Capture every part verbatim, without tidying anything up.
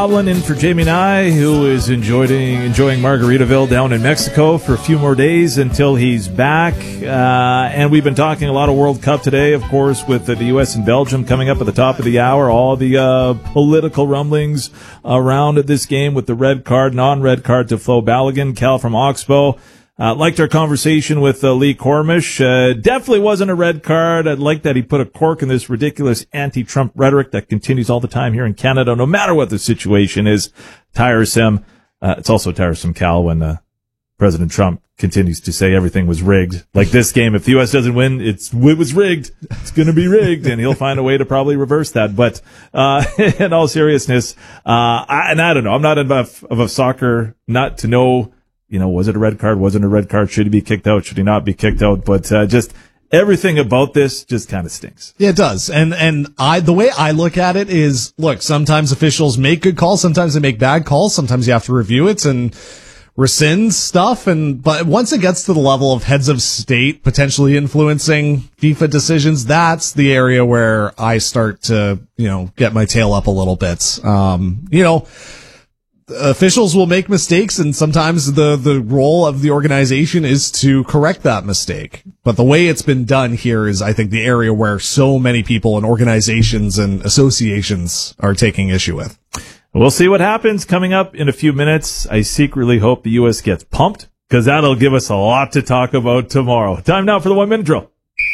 Goblin in for Jamie and I, who is enjoying enjoying Margaritaville down in Mexico for a few more days until he's back. Uh, and we've been talking a lot of World Cup today, of course, with the U S and Belgium coming up at the top of the hour. All the uh, political rumblings around this game with the red card, non-red card to Flo Balogun. Cal from Oxbow. Uh, liked our conversation with uh, Lee Cormish. Uh, definitely wasn't a red card. I like that he put a cork in this ridiculous anti-Trump rhetoric that continues all the time here in Canada, no matter what the situation is. Tiresome. Uh, it's also tiresome, Cal, when uh, President Trump continues to say everything was rigged. Like this game, if the U S doesn't win, it's it was rigged. It's going to be rigged, and he'll find a way to probably reverse that. But uh, in all seriousness, uh, I, and I don't know. I'm not enough of a soccer nut to know. You know, was it a red card? Wasn't a red card? Should he be kicked out? Should he not be kicked out? But uh, just everything about this just kind of stinks. Yeah, it does. And and I the way I look at it is, look, sometimes officials make good calls, sometimes they make bad calls, sometimes you have to review it and rescind stuff. And but once it gets to the level of heads of state potentially influencing FIFA decisions, that's the area where I start to, you know, get my tail up a little bit. Um, you know. Officials will make mistakes, and sometimes the, the role of the organization is to correct that mistake. But the way it's been done here is, I think, the area where so many people and organizations and associations are taking issue with. We'll see what happens coming up in a few minutes. I secretly hope the U S gets pumped, because that'll give us a lot to talk about tomorrow. Time now for the one-minute drill.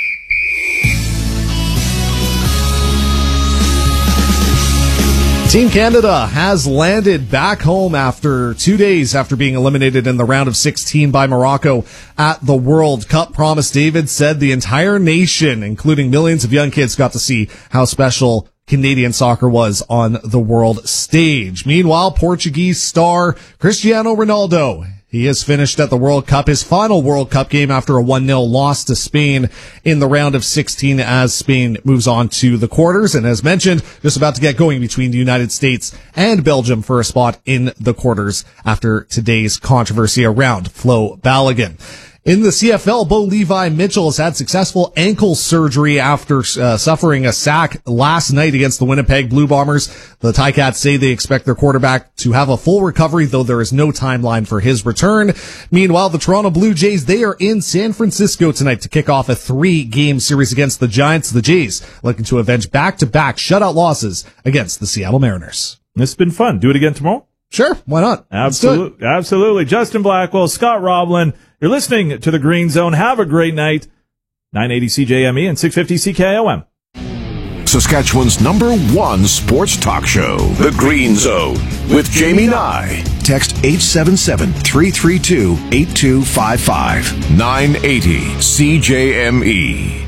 Team Canada has landed back home after two days after being eliminated in the round of sixteen by Morocco at the World Cup. Promise David said the entire nation, including millions of young kids, got to see how special Canadian soccer was on the world stage. Meanwhile, Portuguese star Cristiano Ronaldo, he has finished at the World Cup, his final World Cup game after a one nil loss to Spain in the round of sixteen as Spain moves on to the quarters. And as mentioned, just about to get going between the United States and Belgium for a spot in the quarters after today's controversy around Flo Balogun. In the C F L, Bo Levi Mitchell has had successful ankle surgery after uh, suffering a sack last night against the Winnipeg Blue Bombers. The Ticats say they expect their quarterback to have a full recovery, though there is no timeline for his return. Meanwhile, the Toronto Blue Jays, they are in San Francisco tonight to kick off a three-game series against the Giants. The Jays looking to avenge back-to-back shutout losses against the Seattle Mariners. This has been fun. Do it again tomorrow? Sure, why not? Absolutely. Absolutely. Justin Blackwell, Scott Roblin. You're listening to The Green Zone. Have a great night. nine eighty C J M E and six fifty C K O M. Saskatchewan's number one sports talk show, The Green Zone, with Jamie Nye. Text eight seven seven, three three two, eight two five five. nine eighty C J M E.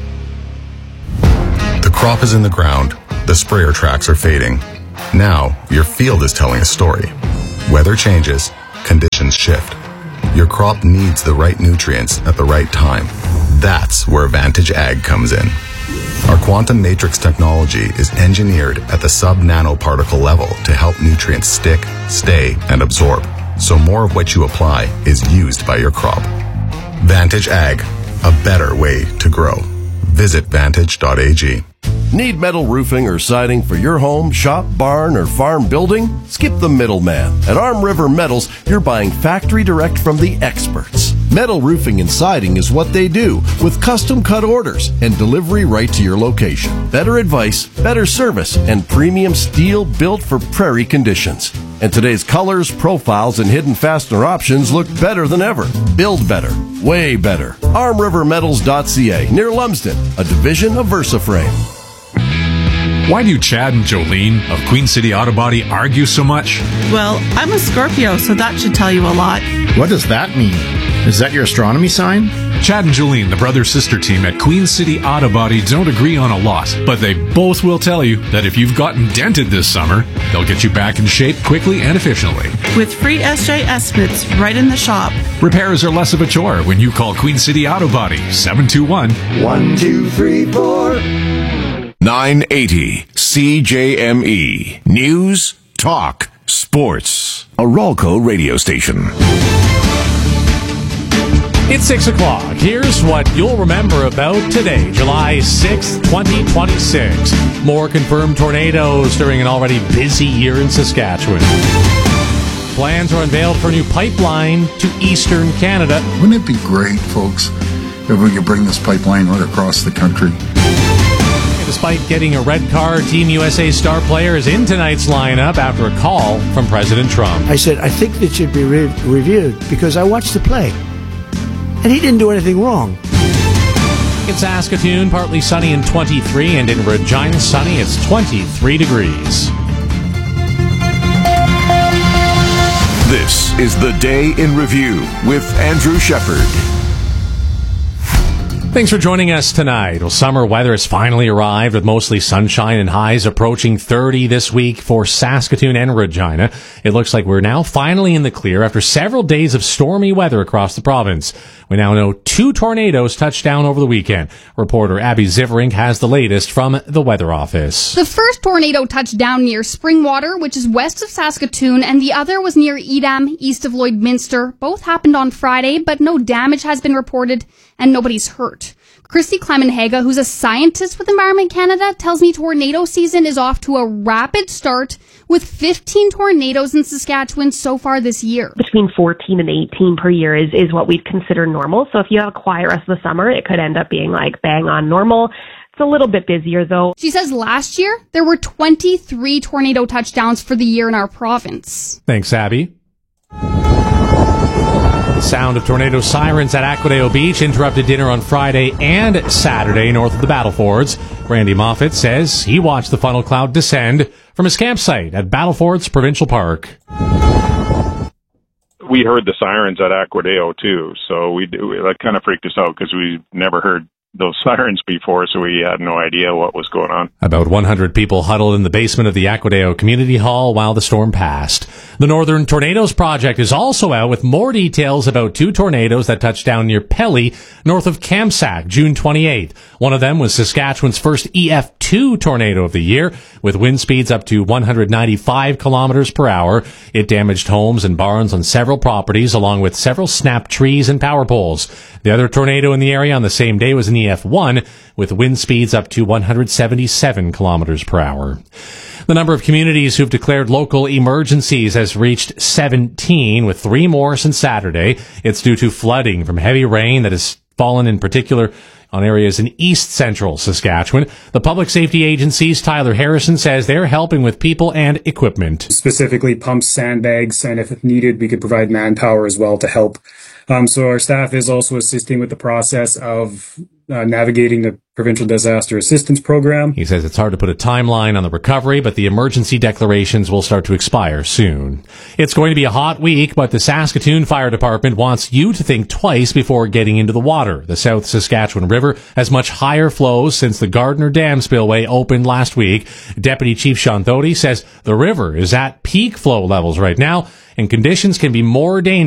The crop is in the ground. The sprayer tracks are fading. Now, your field is telling a story. Weather changes. Conditions shift. Your crop needs the right nutrients at the right time. That's where Vantage Ag comes in. Our quantum matrix technology is engineered at the sub-nanoparticle level to help nutrients stick, stay, and absorb, so more of what you apply is used by your crop. Vantage Ag, a better way to grow. Visit vantage dot a g. Need metal roofing or siding for your home, shop, barn, or farm building? Skip the middleman. At Arm River Metals, you're buying factory direct from the experts. Metal roofing and siding is what they do, with custom cut orders and delivery right to your location. Better advice, better service, and premium steel built for prairie conditions. And today's colors, profiles, and hidden fastener options look better than ever. Build better. Way better. arm river metals dot c a, near Lumsden, a division of VersaFrame. Why do Chad and Jolene of Queen City Auto Body argue so much? Well, I'm a Scorpio, so that should tell you a lot. What does that mean? Is that your astronomy sign? Chad and Jolene, the brother-sister team at Queen City Auto Body, don't agree on a lot, but they both will tell you that if you've gotten dented this summer, they'll get you back in shape quickly and efficiently. With free S J estimates right in the shop. Repairs are less of a chore when you call Queen City Auto Body, seven two one, one two three four. nine eighty C J M E. News, talk, sports. A Ralco radio station. It's six o'clock. Here's what you'll remember about today, July sixth, twenty twenty-six. More confirmed tornadoes during an already busy year in Saskatchewan. Plans are unveiled for a new pipeline to eastern Canada. Wouldn't it be great, folks, if we could bring this pipeline right across the country? Despite getting a red card, Team U S A star player is in tonight's lineup after a call from President Trump. I said, I think it should be re- reviewed because I watched the play. And he didn't do anything wrong. In Saskatoon, partly sunny and twenty-three, and in Regina, sunny, it's twenty-three degrees. This is the Day in Review with Andrew Shepard. Thanks for joining us tonight. Well, summer weather has finally arrived with mostly sunshine and highs approaching thirty this week for Saskatoon and Regina. It looks like we're now finally in the clear after several days of stormy weather across the province. We now know two tornadoes touched down over the weekend. Reporter Abby Ziverink has the latest from the Weather Office. The first tornado touched down near Springwater, which is west of Saskatoon, and the other was near Edam, east of Lloydminster. Both happened on Friday, but no damage has been reported and nobody's hurt. Christy Clemenhaga, who's a scientist with Environment Canada, tells me tornado season is off to a rapid start with fifteen tornadoes in Saskatchewan so far this year. Between fourteen and eighteen per year is, is what we'd consider normal. So if you have a quiet rest of the summer, it could end up being like bang on normal. It's a little bit busier though. She says last year there were twenty-three tornado touchdowns for the year in our province. Thanks, Abby. The sound of tornado sirens at Aquadeo Beach interrupted dinner on Friday and Saturday north of the Battlefords. Randy Moffat says he watched the funnel cloud descend from his campsite at Battlefords Provincial Park. We heard the sirens at Aquadeo too, so we that kind of freaked us out because we never heard those sirens before, so we had no idea what was going on. About one hundred people huddled in the basement of the Aquadeo Community Hall while the storm passed. The Northern Tornadoes Project is also out with more details about two tornadoes that touched down near Pelly, north of Kamsack, June twenty-eighth. One of them was Saskatchewan's first E F two tornado of the year, with wind speeds up to one hundred ninety-five kilometers per hour. It damaged homes and barns on several properties, along with several snapped trees and power poles. The other tornado in the area on the same day was an E F one, with wind speeds up to one hundred seventy-seven kilometers per hour. The number of communities who've declared local emergencies has reached seventeen, with three more since Saturday. It's due to flooding from heavy rain that has fallen in particular on areas in east central Saskatchewan. The Public Safety Agency's Tyler Harrison says they're helping with people and equipment. Specifically pumps, sandbags, and if needed, we could provide manpower as well to help. Um, so our staff is also assisting with the process of uh, navigating the Provincial Disaster Assistance Program. He says it's hard to put a timeline on the recovery, but the emergency declarations will start to expire soon. It's going to be a hot week, but the Saskatoon Fire Department wants you to think twice before getting into the water. The South Saskatchewan River has much higher flows since the Gardner Dam spillway opened last week. Deputy Chief Sean Thody says the river is at peak flow levels right now, and conditions can be more dangerous